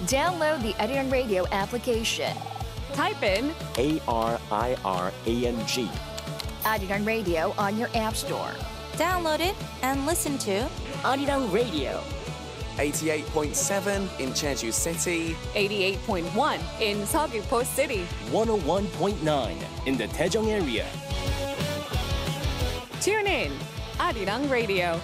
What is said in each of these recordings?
Download the Arirang Radio application. Type in ARIRANG. Arirang Radio on your app store. Download it and listen to Arirang Radio. 88.7 in Jeju City. 88.1 in Seogwipo City. 101.9 in the Daejeong area. Tune in, Arirang Radio.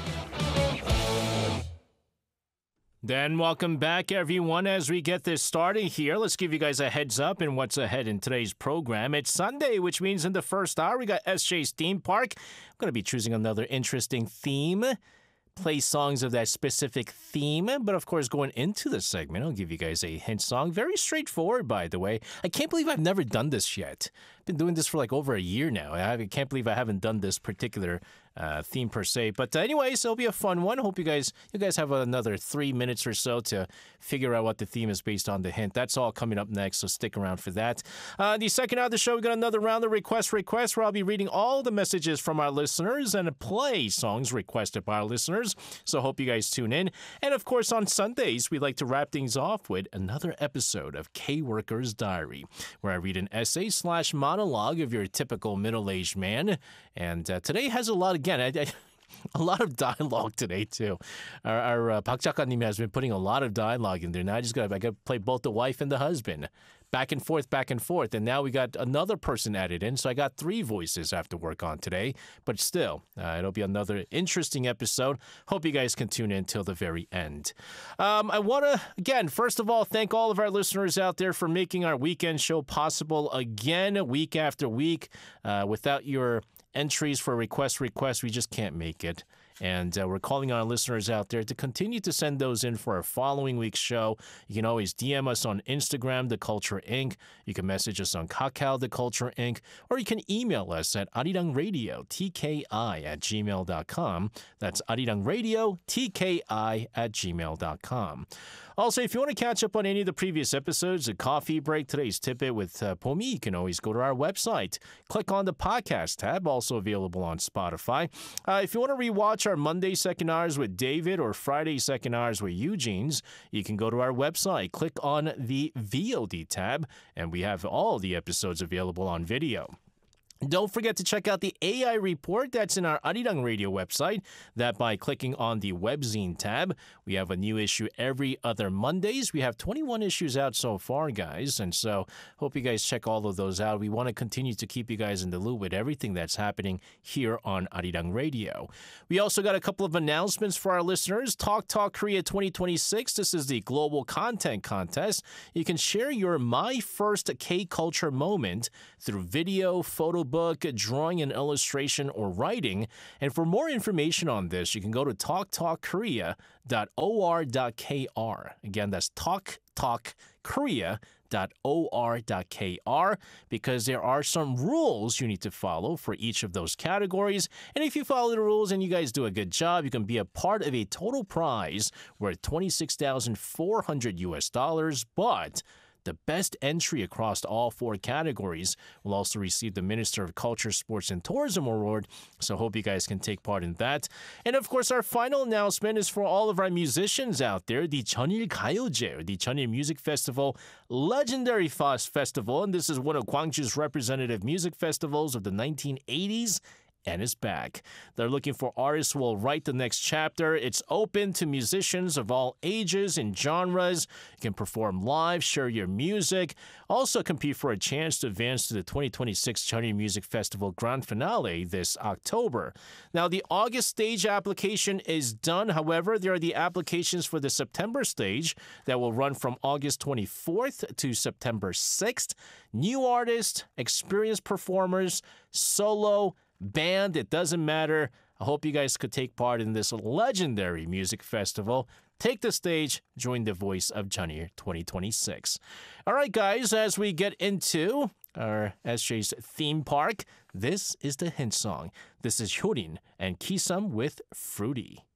Then welcome back, everyone. As we get this started here, let's give you guys a heads up in what's ahead in today's program. It's Sunday, which means in the first hour, we got SJ's Theme Park. I'm going to be choosing another interesting theme, play songs of that specific theme. But of course, going into the segment, I'll give you guys a hint song. Very straightforward, by the way. I can't believe I've never done this yet. I've been doing this for like over a year now. I can't believe I haven't done this particular theme per se. But anyways, it'll be a fun one. Hope you guys have another 3 minutes or so to figure out what the theme is based on the hint. That's all coming up next, so stick around for that. The second hour of the show, we got another round of requests where I'll be reading all the messages from our listeners and play songs requested by our listeners. So hope you guys tune in. And of course, on Sundays, we like to wrap things off with another episode of K-Worker's Diary, where I read an essay/monologue of your typical middle-aged man. And today has a lot, again, a lot of dialogue today, too. Our Park 작가님이 has been putting a lot of dialogue in there. Now I got to play both the wife and the husband. Back and forth. And now we got another person added in, so I got 3 voices I have to work on today. But still, it'll be another interesting episode. Hope you guys can tune in till the very end. I want to, again, first of all, thank all of our listeners out there for making our weekend show possible again, week after week. Without your entries for requests, we just can't make it. And we're calling on our listeners out there to continue to send those in for our following week's show. You can always DM us on Instagram, The Culture Inc. You can message us on Kakao, The Culture Inc. Or you can email us at arirangradiotki@gmail.com. That's arirangradiotki@gmail.com. Also, if you want to catch up on any of the previous episodes, a coffee break, today's tidbit with Pomi, you can always go to our website. Click on the podcast tab, also available on Spotify. If you want to rewatch our Monday second hours with David or Friday second hours with Eugene's, you can go to our website, click on the VOD tab, and we have all the episodes available on video. Don't forget to check out the AI report that's in our Arirang Radio website. That by clicking on the webzine tab. We have a new issue every other Mondays. We have 21 issues out so far, guys. And so hope you guys check all of those out. We want to continue to keep you guys in the loop with everything that's happening here on Arirang Radio. We also got a couple of announcements for our listeners. Talk Korea 2026. This is the Global Content Contest. You can share your My First K-Culture moment through video, photo book, drawing and illustration, or writing. And for more information on this, you can go to talktalkkorea.or.kr. Again, that's talktalkkorea.or.kr, because there are some rules you need to follow for each of those categories. And if you follow the rules and you guys do a good job, you can be a part of a total prize worth $26,400. But the best entry across all 4 categories will also receive the Minister of Culture, Sports, and Tourism Award, so hope you guys can take part in that. And of course, our final announcement is for all of our musicians out there, the Jeonil Gayeoje, or the Jeonil Music Festival, legendary festival, and this is one of Gwangju's representative music festivals of the 1980s. And is back. They're looking for artists who will write the next chapter. It's open to musicians of all ages and genres. You can perform live, share your music, also compete for a chance to advance to the 2026 Jeonil Music Festival Grand Finale this October. Now, the August stage application is done. However, there are the applications for the September stage that will run from August 24th to September 6th. New artists, experienced performers, solo, band, it doesn't matter. I hope you guys could take part in this legendary music festival. Take the stage, join the voice of Jeonil 2026. All right, guys, as we get into our SJ's theme park, this is the hint song. This is Hyorin and Kisum with Fruity.